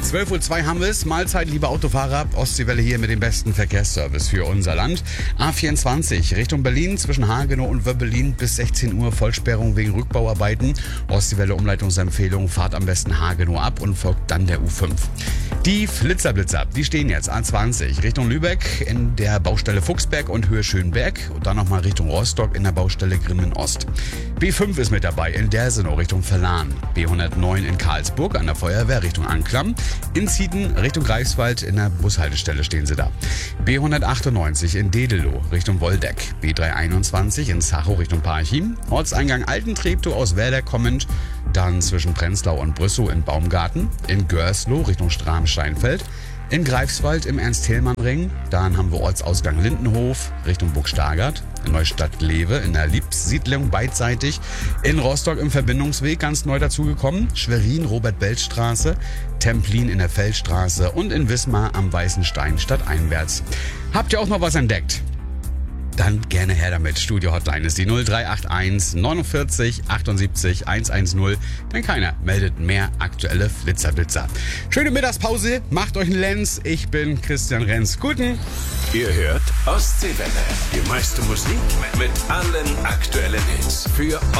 12:02 Uhr haben wir es. Mahlzeit, liebe Autofahrer. Ostseewelle hier mit dem besten Verkehrsservice für unser Land. A24 Richtung Berlin zwischen Hagenow und Wöbbelin bis 16 Uhr Vollsperrung wegen Rückbauarbeiten. Ostseewelle Umleitungsempfehlung, fahrt am besten Hagenow ab und folgt dann der U5. Die Flitzerblitzer, die stehen jetzt A20 Richtung Lübeck in der Baustelle Fuchsberg und Höhe Schönberg und dann nochmal Richtung Rostock in der Baustelle Grimmen Ost. B5 ist mit dabei in Dersenow Richtung Verlan. B109 in Karlsburg an der Feuerwehr Richtung Anklam. In Zieten Richtung Greifswald in der Bushaltestelle stehen sie da. B198 in Dedelow Richtung Woldeck. B321 in Zachow Richtung Parchim. Ortseingang Altentreptow aus Werder kommend. Dann zwischen Prenzlau und Brüssow in Baumgarten. In Görslow Richtung Stram-Steinfeld. In Greifswald im Ernst-Thälmann-Ring. Dann haben wir Ortsausgang Lindenhof Richtung Burgstagert. In Neustadt-Lewe in der Liebssiedlung beidseitig. In Rostock im Verbindungsweg ganz neu dazugekommen. Schwerin Robert-Belt-Straße. Templin in der Feldstraße. Und in Wismar am Weißen Stein stadteinwärts. Habt ihr auch noch was entdeckt? Dann gerne her damit. Studio Hotline ist die 0381 49 78 110. Denn keiner meldet mehr aktuelle Flitzerblitzer. Schöne Mittagspause, macht euch einen Lenz. Ich bin Christian Renz. Guten. Ihr hört Ostseewelle. Die meiste Musik mit allen aktuellen Hits. Für